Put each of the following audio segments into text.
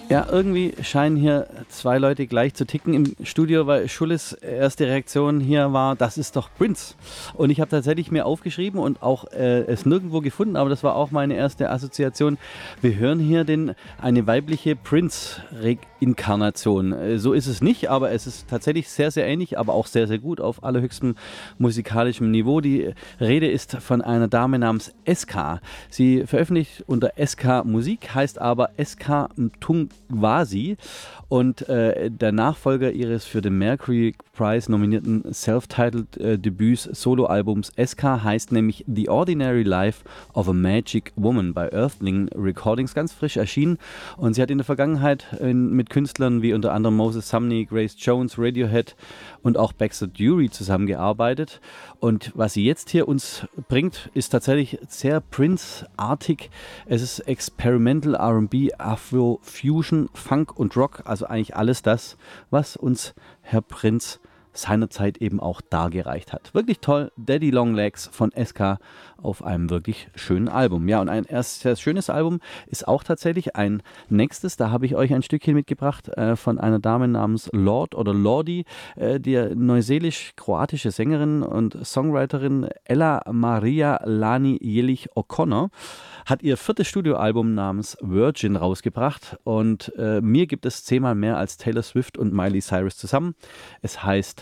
Ja, irgendwie scheinen hier zwei Leute gleich zu ticken im Studio, weil Schulles erste Reaktion hier war, das ist doch Prince. Und ich habe tatsächlich mir aufgeschrieben und auch es nirgendwo gefunden, aber das war auch meine erste Assoziation. Wir hören hier eine weibliche Prince-Inkarnation. So ist es nicht, aber es ist tatsächlich sehr, sehr ähnlich, aber auch sehr, sehr gut auf allerhöchstem musikalischem Niveau. Die Rede ist von einer Dame namens SK. Sie veröffentlicht unter SK Musik, heißt aber SK Mtungwasi und der Nachfolger ihres für den Mercury Prize nominierten Self-Titled Debüts Soloalbums SK heißt nämlich The Ordinary Life of a Magic Woman bei Earthling Recordings, ganz frisch erschienen, und sie hat in der Vergangenheit mit Künstlern wie unter anderem Moses Sumney, Grace Jones, Radiohead und auch Baxter Dury zusammengearbeitet, und was sie jetzt hier uns bringt, ist tatsächlich sehr Prince-artig. Es ist Experimental R&B, Afro, Fusion, Funk und Rock, also eigentlich alles das, was uns Herr Prince seinerzeit eben auch dargereicht hat. Wirklich toll, Daddy Long Legs von SK auf einem wirklich schönen Album. Ja, und ein erstes schönes Album ist auch tatsächlich ein nächstes, da habe ich euch ein Stückchen mitgebracht von einer Dame namens Lord oder Lordi, die neuseelisch-kroatische Sängerin und Songwriterin Ella Maria Lani Jelich O'Connor hat ihr viertes Studioalbum namens Virgin rausgebracht, und mir gibt es 10-mal mehr als Taylor Swift und Miley Cyrus zusammen. Es heißt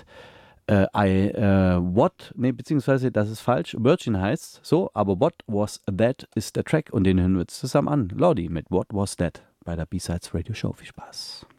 beziehungsweise das ist falsch, Virgin heißt so, aber What Was That ist der Track, und den hören wir jetzt zusammen an. Lordi mit What Was That bei der B-Sides Radio Show. Viel Spaß.